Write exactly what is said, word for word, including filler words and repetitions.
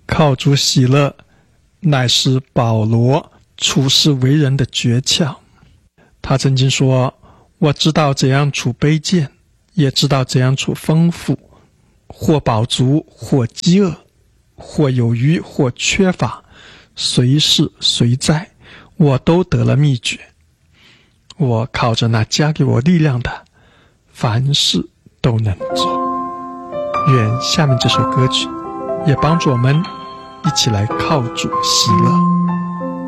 靠主喜乐，乃是保罗处世为人的诀窍。他曾经说，我知道怎样处卑贱，也知道怎样处丰富，或饱足，或饥饿，或有余，或缺乏，随是随在，我都得了秘诀。我靠着那加给我力量的，凡事都能做。愿下面这首歌曲也帮助我们一起来靠主喜乐。